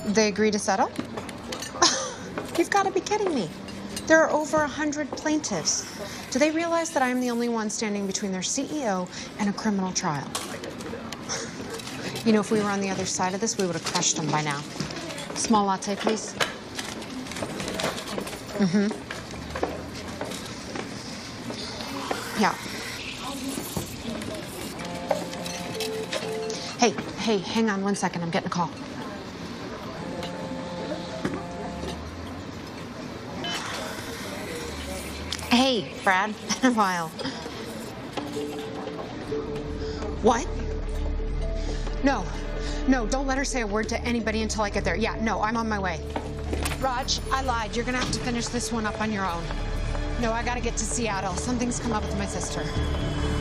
They agree to settle? You've got to be kidding me. There are over 100 plaintiffs. Do they realize that I'm the only one standing between their CEO and a criminal trial? You know, if we were on the other side of this, we would have crushed them by now. Small latte, please. Mm-hmm. Yeah. Hey, hang on 1 second. I'm getting a call. Hey, Brad. Been a while. What? No, don't let her say a word to anybody until I get there. Yeah, no, I'm on my way. Raj, I lied. You're gonna have to finish this one up on your own. No, I gotta get to Seattle. Something's come up with my sister.